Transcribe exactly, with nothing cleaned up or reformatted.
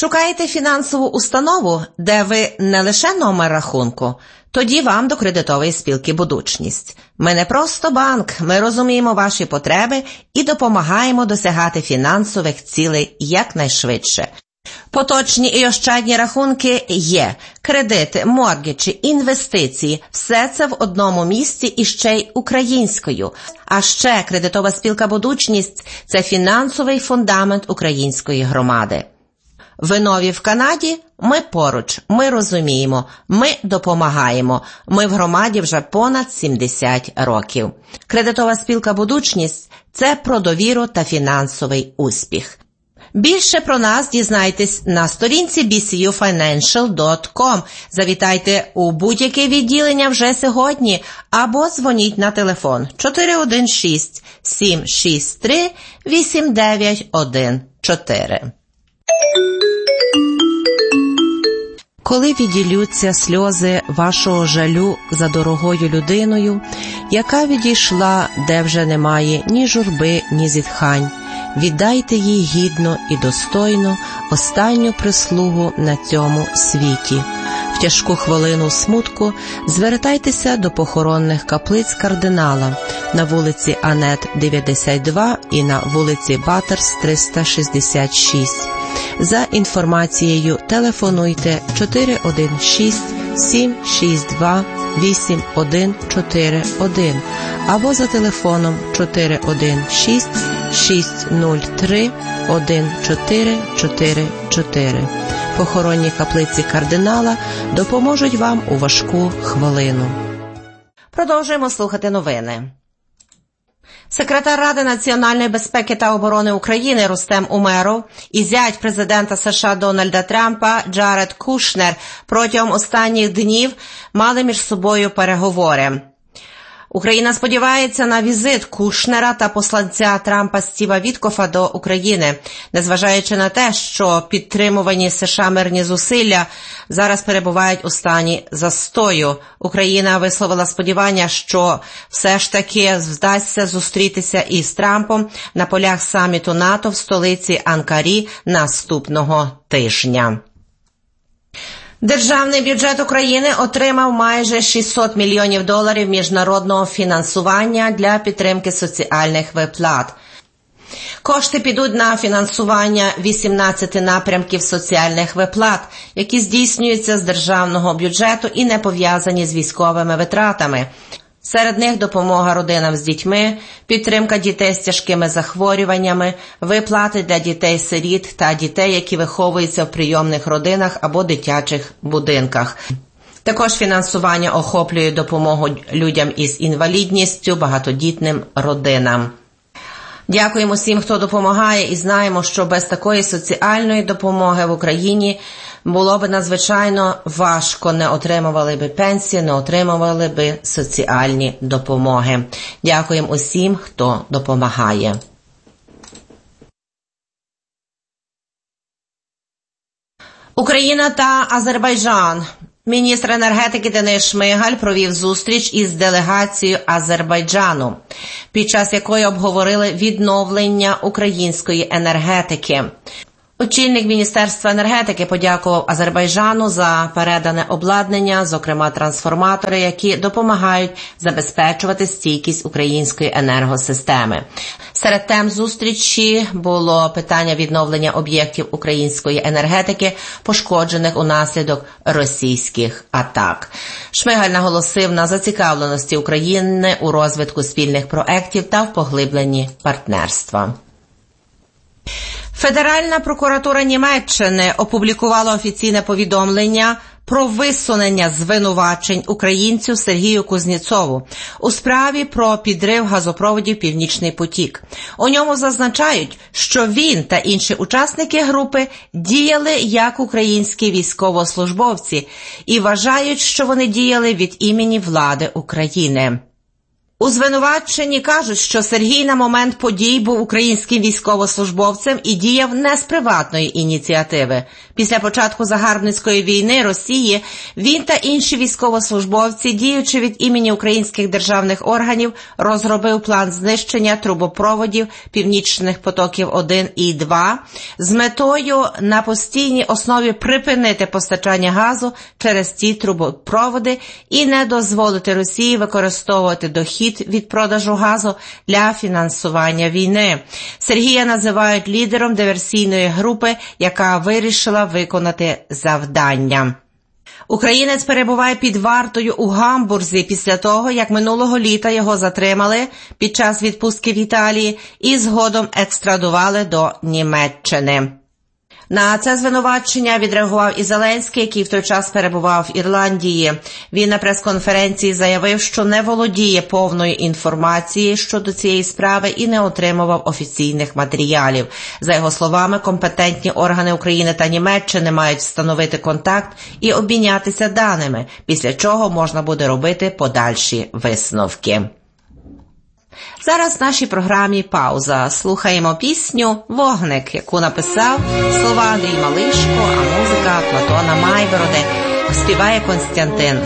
Шукаєте фінансову установу, де ви не лише номер рахунку? Тоді вам до кредитової спілки «Будучність». Ми не просто банк, ми розуміємо ваші потреби і допомагаємо досягати фінансових цілей якнайшвидше. Поточні і ощадні рахунки є, кредити, моргеджі, інвестиції – все це в одному місці і ще й українською. А ще кредитова спілка «Будучність» – це фінансовий фундамент української громади. Ви нові в Канаді? Ми поруч, ми розуміємо, ми допомагаємо. Ми в громаді вже понад сімдесят років. Кредитова спілка «Будучність» – це про довіру та фінансовий успіх. Більше про нас дізнайтесь на сторінці бі сі ю файненшіал дот ком. Завітайте у будь-яке відділення вже сьогодні або дзвоніть на телефон чотири один шість сім шість три вісім дев'ять один чотири. Коли віділються сльози вашого жалю за дорогою людиною, яка відійшла, де вже немає ні журби, ні зітхань, віддайте їй гідно і достойно останню прислугу на цьому світі. В тяжку хвилину смутку звертайтеся до похоронних каплиць кардинала на вулиці Анет дев'яносто два і на вулиці Баттерс триста шістдесят шість. За інформацією телефонуйте чотири один шість сім шість два вісім один чотири один або за телефоном чотири один шість шість нуль три один чотири чотири чотири. Похоронні каплиці кардинала допоможуть вам у важку хвилину. Продовжуємо слухати новини. Секретар Ради національної безпеки та оборони України Рустем Умеров і зять президента США Дональда Трампа Джаред Кушнер протягом останніх днів мали між собою переговори. Україна сподівається на візит Кушнера та посланця Трампа Стіва Віткофа до України. Незважаючи на те, що підтримувані США мирні зусилля зараз перебувають у стані застою, Україна висловила сподівання, що все ж таки вдасться зустрітися із Трампом на полях саміту НАТО в столиці Анкарі наступного тижня. Державний бюджет України отримав майже шістсот мільйонів доларів міжнародного фінансування для підтримки соціальних виплат. Кошти підуть на фінансування вісімнадцяти напрямків соціальних виплат, які здійснюються з державного бюджету і не пов'язані з військовими витратами. Серед них допомога родинам з дітьми, підтримка дітей з тяжкими захворюваннями, виплати для дітей-сиріт та дітей, які виховуються в прийомних родинах або дитячих будинках. Також фінансування охоплює допомогу людям із інвалідністю, багатодітним родинам. Дякуємо всім, хто допомагає, і знаємо, що без такої соціальної допомоги в Україні було б надзвичайно важко, не отримували би пенсії, не отримували би соціальні допомоги. Дякуємо усім, хто допомагає. Україна та Азербайджан. Міністр енергетики Денис Шмигаль провів зустріч із делегацією Азербайджану, під час якої обговорили відновлення української енергетики. Очільник Міністерства енергетики подякував Азербайджану за передане обладнання, зокрема трансформатори, які допомагають забезпечувати стійкість української енергосистеми. Серед тем зустрічі було питання відновлення об'єктів української енергетики, пошкоджених унаслідок російських атак. Шмигаль наголосив на зацікавленості України у розвитку спільних проєктів та в поглибленні партнерства. Федеральна прокуратура Німеччини опублікувала офіційне повідомлення про висунення звинувачень українцю Сергію Кузнєцову у справі про підрив газопроводів «Північний потік». У ньому зазначають, що він та інші учасники групи діяли як українські військовослужбовці і вважають, що вони діяли від імені влади України. У звинуваченні кажуть, що Сергій на момент подій був українським військовослужбовцем і діяв не з приватної ініціативи. Після початку загарбницької війни Росії він та інші військовослужбовці, діючи від імені українських державних органів, розробив план знищення трубопроводів Північних потоків один і два з метою на постійній основі припинити постачання газу через ці трубопроводи і не дозволити Росії використовувати дохід від продажу газу для фінансування війни. Сергія називають лідером диверсійної групи, яка вирішила виконати завдання. Українець перебуває під вартою у Гамбурзі після того, як минулого літа його затримали під час відпустки в Італії і згодом екстрадували до Німеччини. На це звинувачення відреагував і Зеленський, який в той час перебував в Ірландії. Він на прес-конференції заявив, що не володіє повною інформацією щодо цієї справи і не отримував офіційних матеріалів. За його словами, компетентні органи України та Німеччини мають встановити контакт і обмінятися даними, після чого можна буде робити подальші висновки. Зараз в нашій програмі пауза. Слухаємо пісню «Вогник», яку написав слова Андрій Малишко, а музика Платона Майбороди. Співає Костянтин